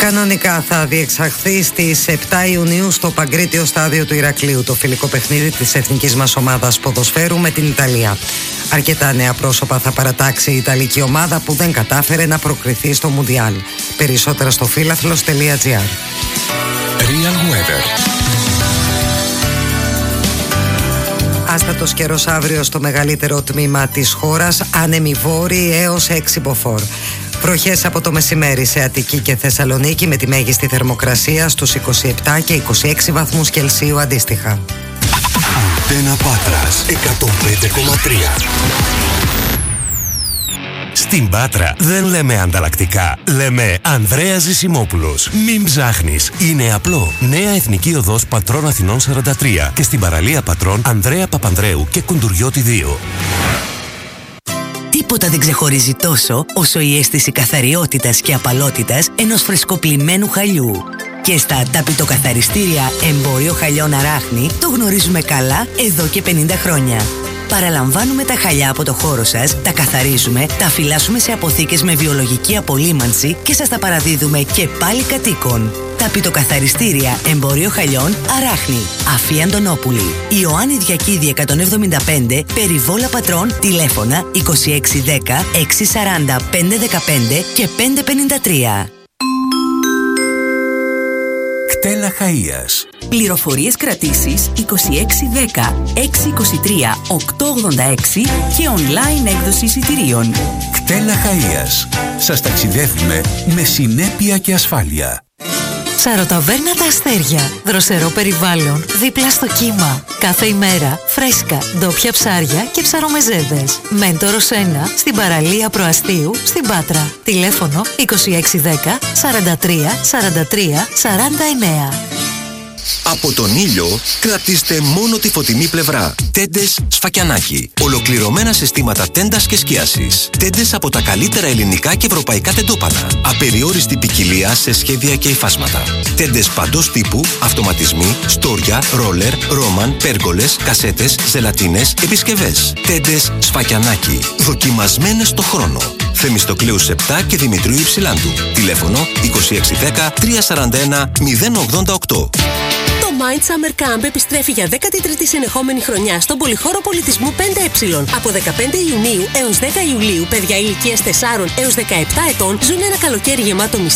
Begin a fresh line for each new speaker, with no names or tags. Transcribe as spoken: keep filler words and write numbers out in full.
Κανονικά θα διεξαχθεί στις επτά Ιουνίου στο Παγκρίτιο στάδιο του Ηρακλείου το φιλικό παιχνίδι της εθνικής μας ομάδας ποδοσφαίρου με την Ιταλία. Αρκετά νέα πρόσωπα θα παρατάξει η Ιταλική ομάδα που δεν κατάφερε να προκριθεί στο Μουντιάλ. Περισσότερα στο φίλαθλος τελεία τζι άρ.
Real Weather.
Άστατος καιρός αύριο στο μεγαλύτερο τμήμα της χώρας, άνεμοι βόρειοι έως έξι μποφόρ. Βροχές από το μεσημέρι σε Αττική και Θεσσαλονίκη με τη μέγιστη θερμοκρασία στους είκοσι επτά και είκοσι έξι βαθμούς Κελσίου αντίστοιχα.
Αντένα Πάτρας εκατόν πέντε κόμμα τρία. Στην Πάτρα δεν λέμε ανταλλακτικά, λέμε Ανδρέας Ζησιμόπουλος. Μην ψάχνεις, είναι απλό. Νέα Εθνική Οδός Πατρών Αθηνών σαράντα τρία και στην παραλία Πατρών Ανδρέα Παπανδρέου και Κουντουριώτη δύο.
Τίποτα δεν ξεχωρίζει τόσο όσο η αίσθηση καθαριότητας και απαλότητας ενός φρεσκοπλημμένου χαλιού. Και στα ταπητοκαθαριστήρια Εμπόριο Χαλιών Αράχνη το γνωρίζουμε καλά εδώ και πενήντα χρόνια. Παραλαμβάνουμε τα χαλιά από το χώρο σας, τα καθαρίζουμε, τα φυλάσσουμε σε αποθήκες με βιολογική απολύμανση και σας τα παραδίδουμε και πάλι κατοίκων. Ταπητοκαθαριστήρια Εμπόριο Χαλιών Αράχνη. Αφή Αντωνόπουλη. Ιωάννη Διακίδη εκατόν εβδομήντα πέντε, Περιβόλα Πατρών, τηλέφωνα είκοσι έξι δέκα, έξι σαράντα, πέντε δεκαπέντε και πέντε πενήντα τρία.
Κτέλα Χαΐας.
Πληροφορίες κρατήσεις είκοσι έξι δέκα, έξι είκοσι τρία, οκτώ ογδόντα έξι και online έκδοση εισιτηρίων.
Κτέλα Χαΐας. Σας ταξιδεύουμε με συνέπεια και ασφάλεια.
Ψαροταβέρνα Τα Αστέρια. Δροσερό περιβάλλον, δίπλα στο κύμα. Κάθε ημέρα φρέσκα, ντόπια ψάρια και ψαρομεζέδες. Μέντορος ένα, στην παραλία Προαστίου, στην Πάτρα. Τηλέφωνο είκοσι έξι δέκα, σαράντα τρία, σαράντα τρία, σαράντα εννέα.
Από τον ήλιο κρατήστε μόνο τη φωτεινή πλευρά. Τέντες Σφακιανάκι. Ολοκληρωμένα συστήματα τέντας και σκίασης. Τέντες από τα καλύτερα ελληνικά και ευρωπαϊκά τεντόπανα. Απεριόριστη ποικιλία σε σχέδια και υφάσματα. Τέντες παντός τύπου, αυτοματισμοί, στόρια, ρόλερ, ρόμαν, πέργολες, κασέτες, ζελατίνες, επισκευές. Τέντες Σφακιανάκι. Δοκιμασμένες στο χρόνο. Θεμιστοκλέους επτά και Δημητρίου Υψηλάντου. Τηλέφωνο είκοσι έξι δέκα, τρία σαράντα ένα, μηδέν ογδόντα οκτώ.
Το Mind Summer Camp επιστρέφει για δέκατη τρίτη συνεχόμενη χρονιά στον Πολυχώρο Πολιτισμού πέντε ε. Από δεκαπέντε Ιουνίου έως δέκα Ιουλίου, παιδιά ηλικίας τεσσάρων έως δεκαεπτά ετών ζουν ένα καλοκαίρι γεμάτο μυστήρια.